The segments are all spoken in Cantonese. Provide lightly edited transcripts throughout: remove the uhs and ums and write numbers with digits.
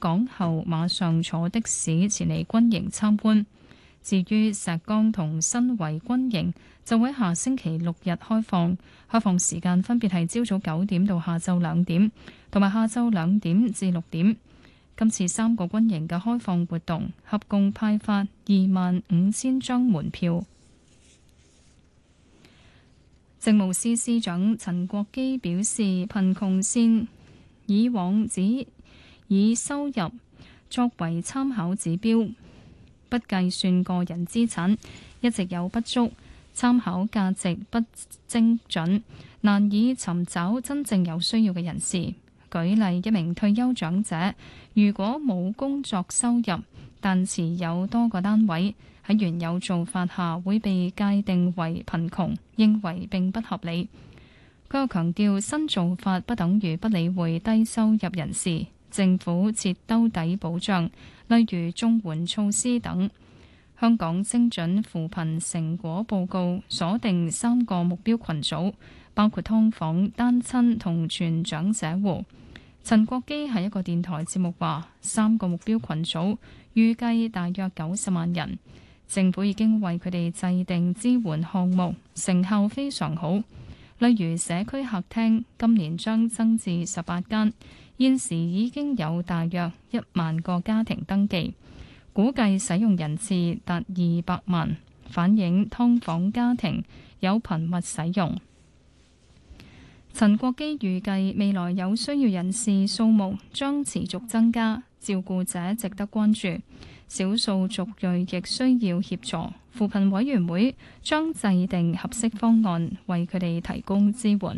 港後馬上坐的士前嚟軍營參觀。至於石崗同新圍軍營就會喺下星期六日開放時間分別係朝早9點到下晝2點，同埋下晝2點至6點。今次3個軍營嘅開放活動合共派發25,000張門票。政務司司長陳國基表示，貧窮線以往只以收入作為參考指標，不計算個人資產，一直有不足，參考價值不精準，難以尋找真正有需要嘅人士。舉例，一名退休長者如果冇工作收入，但持有多個單位，喺原有做法下會被界定為貧窮，認為並不合理。佢又強調，新做法不等於不理會低收入人士，政府設兜底保障，例如綜援措施等。香港精準扶貧成果報告鎖定3個目標群組，包括劏房、單親同全長者戶。陳國基喺一個電台節目話，3個目標群組預計大約90萬人，政府已經為佢哋制定支援項目，成效非常好。例如社區客廳今年將增至18間，現時已經有大約1萬個家庭登記，估計使用人次達200萬，反映劏房家庭有頻密使用。陳國基預計未來有需要人士數目將持續增加，照顧者值得關注，少數族裔亦需要協助。扶貧委員會將制定合適方案，為佢哋提供支援。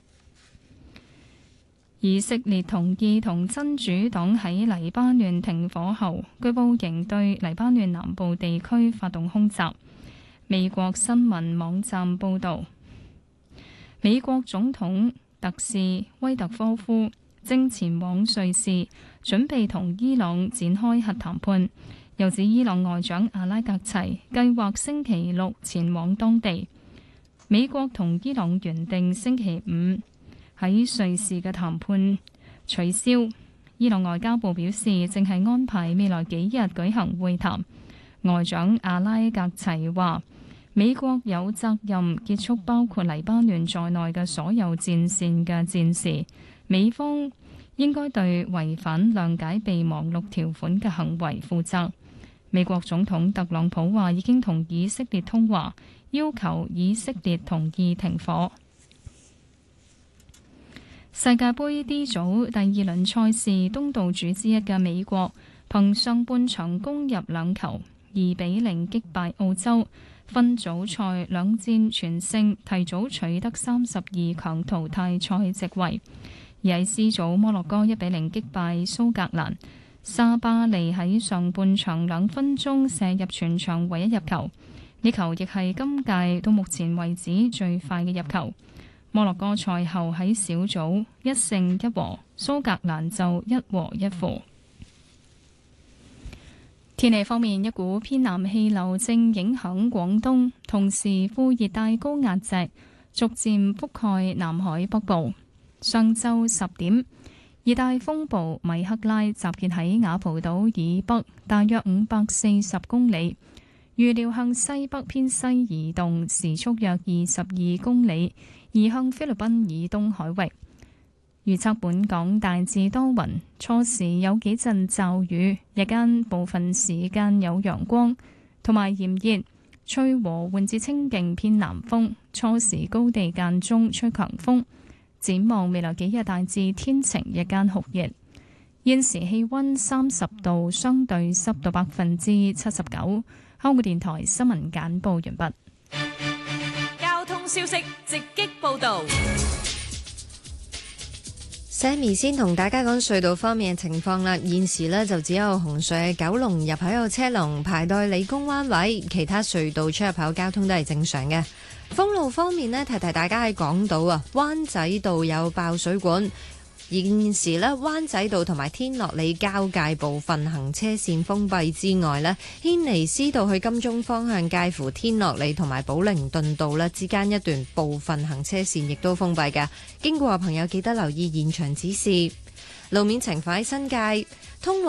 以色列同意同真主黨喺黎巴嫩停火後，據報仍對黎巴嫩南部地區發動空襲。美國新聞網站報導，美國總統特使威特科夫正前往瑞士，準備同伊朗展開核談判。又指伊朗外長阿拉格齊計劃星期六前往當地。美國同伊朗原定星期5喺瑞士嘅談判取消。伊朗外交部表示，正係安排未來幾日舉行會談。外長阿拉格齊話，美國有責任結束包括黎巴嫩在內嘅所有戰線嘅戰事，美方應該對違反諒解備忘錄條款嘅行為負責。美國總統特朗普話已經同以色列通話，要求以色列同意停火。世界盃 D 組第2輪賽事，東道主之一嘅美國憑上半場攻入2球，2-0擊敗澳洲，分組賽2戰全勝，提早取得32強淘汰賽席位。而喺 C 組，摩洛哥1-0擊敗蘇格蘭，沙巴利喺上半場2分鐘射入全場唯一入球，呢球亦係今屆到目前為止最快嘅入球。摩洛哥賽後喺小組1勝1和，蘇格蘭就1和1負。天氣方面，一股偏南氣流正影響廣東，同時副熱帶高壓脊逐漸覆蓋南海北部。上晝10點，熱帶風暴米克拉集結喺雅蒲島以北大約540公里，預料向西北偏西移動，時速約22公里，移向菲律賓以東海域。預測本港大致多雲，初時有幾陣驟雨，日間部分時間有陽光同埋炎熱，吹和緩至清勁偏南風，初時高地間中吹強風。展望未來幾日大致天晴，日間酷熱。現時氣溫30度，相對濕度79%。香港電台新聞簡報完畢。 交通消息直擊報道。 Sammy 先同大家講隧道方面嘅情況啦。現時呢就只有紅隧九龍入口有車龍排到理工灣位，其他隧道出入口交通都係正常嘅。封路方面呢，提提大家喺港島啊，灣仔道有爆水管，現時呢，灣仔道同埋天樂里交界部分行車線封閉之外呢，軒尼詩道去金鐘方向介乎天樂里同埋寶靈頓道呢之間一段部分行車線亦都封閉嘅，經過嘅朋友記得留意現場指示。路面情況喺新界通